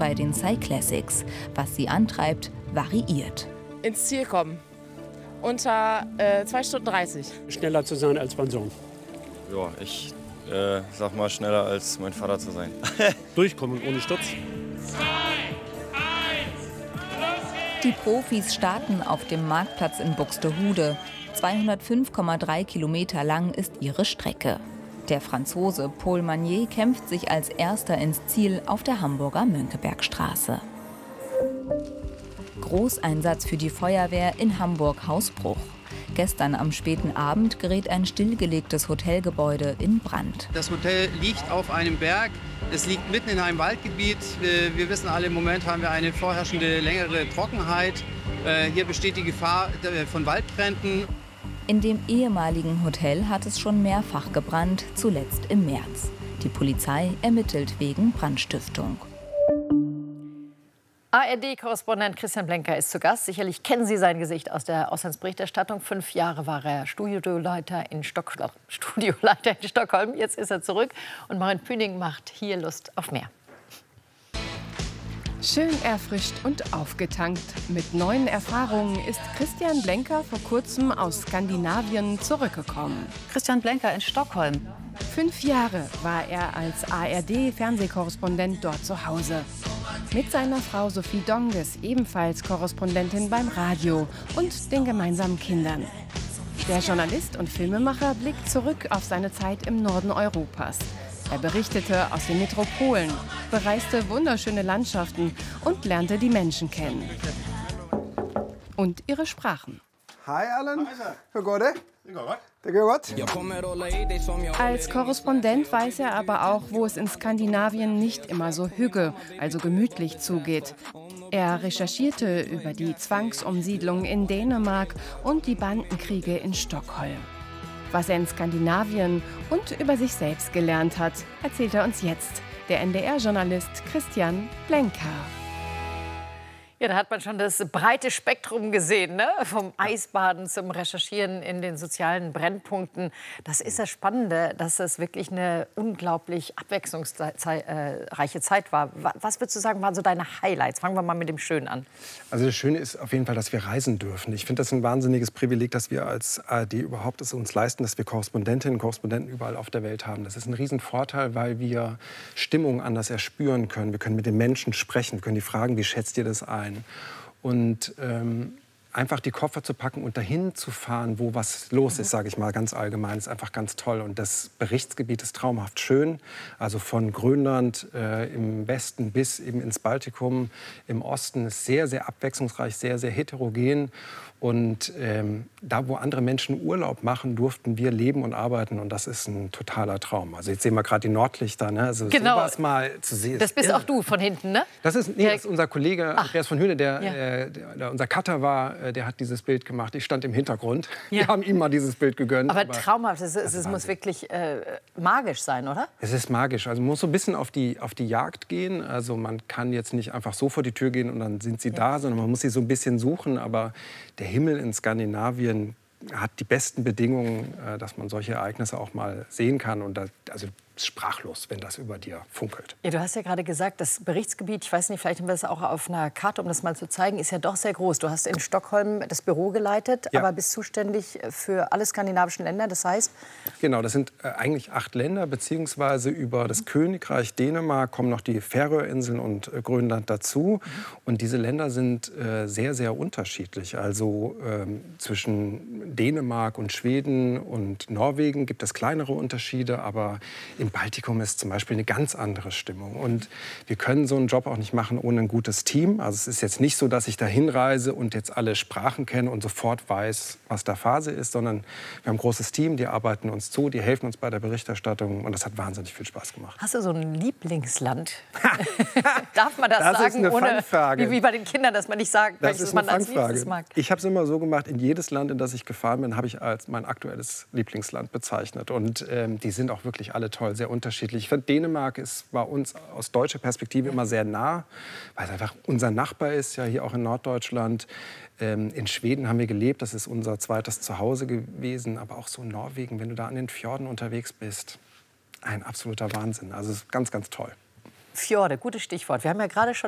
bei den Cyclassics. Was sie antreibt, variiert. Ins Ziel kommen. Unter 2 Stunden 30. Schneller zu sein als mein Sohn. Ja, ich sag mal schneller als mein Vater zu sein. Durchkommen ohne Sturz. Die Profis starten auf dem Marktplatz in Buxtehude. 205,3 Kilometer lang ist ihre Strecke. Der Franzose Paul Magnier kämpft sich als Erster ins Ziel auf der Hamburger Mönckebergstraße. Großeinsatz für die Feuerwehr in Hamburg-Hausbruch. Gestern am späten Abend gerät ein stillgelegtes Hotelgebäude in Brand. Das Hotel liegt auf einem Berg. Es liegt mitten in einem Waldgebiet. Wir wissen alle, im Moment haben wir eine vorherrschende längere Trockenheit. Hier besteht die Gefahr von Waldbränden. In dem ehemaligen Hotel hat es schon mehrfach gebrannt, zuletzt im März. Die Polizei ermittelt wegen Brandstiftung. ARD-Korrespondent Christian Blenker ist zu Gast. Sicherlich kennen Sie sein Gesicht aus der Auslandsberichterstattung. 5 Jahre war er Studioleiter in Stockholm. Jetzt ist er zurück. Und Maren Püning macht hier Lust auf mehr. Schön erfrischt und aufgetankt. Mit neuen Erfahrungen ist Christian Blenker vor kurzem aus Skandinavien zurückgekommen. Christian Blenker in Stockholm. 5 Jahre war er als ARD-Fernsehkorrespondent dort zu Hause. Mit seiner Frau Sophie Donges, ebenfalls Korrespondentin beim Radio, und den gemeinsamen Kindern. Der Journalist und Filmemacher blickt zurück auf seine Zeit im Norden Europas. Er berichtete aus den Metropolen, bereiste wunderschöne Landschaften und lernte die Menschen kennen. Und ihre Sprachen. Hej Allan, hur går det? Det går godt. Als Korrespondent weiß er aber auch, wo es in Skandinavien nicht immer so hügge, also gemütlich zugeht. Er recherchierte über die Zwangsumsiedlung in Dänemark und die Bandenkriege in Stockholm. Was er in Skandinavien und über sich selbst gelernt hat, erzählt er uns jetzt, der NDR-Journalist Christian Blenker. Ja, da hat man schon das breite Spektrum gesehen, ne? Vom Eisbaden zum Recherchieren in den sozialen Brennpunkten. Das ist das Spannende, dass es wirklich eine unglaublich abwechslungsreiche Zeit war. Was würdest du sagen, waren so deine Highlights? Fangen wir mal mit dem Schönen an. Also das Schöne ist auf jeden Fall, dass wir reisen dürfen. Ich finde das ein wahnsinniges Privileg, dass wir als ARD überhaupt es uns leisten, dass wir Korrespondentinnen und Korrespondenten überall auf der Welt haben. Das ist ein Riesenvorteil, weil wir Stimmung anders erspüren können. Wir können mit den Menschen sprechen, wir können die fragen, wie schätzt ihr das ein? Und einfach die Koffer zu packen und dahin zu fahren, wo was los ist, sage ich mal ganz allgemein, ist einfach ganz toll. Und das Berichtsgebiet ist traumhaft schön. Also von Grönland im Westen bis eben ins Baltikum im Osten ist sehr, sehr abwechslungsreich, sehr, sehr heterogen. Und da, wo andere Menschen Urlaub machen, durften wir leben und arbeiten. Und das ist ein totaler Traum. Also jetzt sehen wir gerade die Nordlichter. Ne? Also genau. Sowas mal zu sehen. Das bist auch du von hinten, ne? Das ist unser Kollege Andreas von Hühne, der unser Cutter war. Der hat dieses Bild gemacht. Ich stand im Hintergrund. Ja. Wir haben ihm mal dieses Bild gegönnt. Aber traumhaft. Es muss wirklich magisch sein, oder? Es ist magisch. Also man muss so ein bisschen auf die Jagd gehen. Also man kann jetzt nicht einfach so vor die Tür gehen und dann sind sie da, sondern man muss sie so ein bisschen suchen. Aber der Himmel in Skandinavien hat die besten Bedingungen, dass man solche Ereignisse auch mal sehen kann. Und also sprachlos, wenn das über dir funkelt. Ja, du hast ja gerade gesagt, das Berichtsgebiet, ich weiß nicht, vielleicht haben wir das auch auf einer Karte, um das mal zu zeigen, ist ja doch sehr groß. Du hast in Stockholm das Büro geleitet, aber bist zuständig für alle skandinavischen Länder. Das heißt? Genau, das sind eigentlich 8 Länder, beziehungsweise über das Königreich Dänemark kommen noch die Färöerinseln und Grönland dazu. Und diese Länder sind sehr, sehr unterschiedlich. Also zwischen Dänemark und Schweden und Norwegen gibt es kleinere Unterschiede, aber im Baltikum ist zum Beispiel eine ganz andere Stimmung. Und wir können so einen Job auch nicht machen ohne ein gutes Team. Also es ist jetzt nicht so, dass ich da hinreise und jetzt alle Sprachen kenne und sofort weiß, was da Phase ist, sondern wir haben ein großes Team, die arbeiten uns zu, die helfen uns bei der Berichterstattung und das hat wahnsinnig viel Spaß gemacht. Hast du so ein Lieblingsland? Darf man das sagen, ist eine ohne Fangfrage. Wie bei den Kindern, dass man nicht sagt, welches man als Liebstes mag? Ich habe es immer so gemacht, in jedes Land, in das ich gefahren bin, habe ich als mein aktuelles Lieblingsland bezeichnet. Und die sind auch wirklich alle toll, sehr unterschiedlich. Ich finde, Dänemark war uns aus deutscher Perspektive immer sehr nah, weil es einfach unser Nachbar ist, ja hier auch in Norddeutschland. In Schweden haben wir gelebt, das ist unser zweites Zuhause gewesen. Aber auch so in Norwegen, wenn du da an den Fjorden unterwegs bist, ein absoluter Wahnsinn. Also es ist ganz, ganz toll. Fjorde, gutes Stichwort. Wir haben ja gerade schon